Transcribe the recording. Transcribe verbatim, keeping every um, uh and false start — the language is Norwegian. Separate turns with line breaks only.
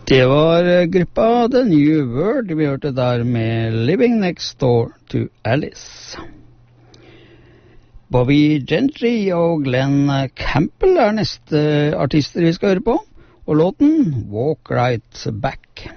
Det var gruppa The New World vi hørte der med Living Next Door to Alice. Bobby Gentry og Glenn Campbell er neste artister vi skal høre på, og låten Walk Right Back.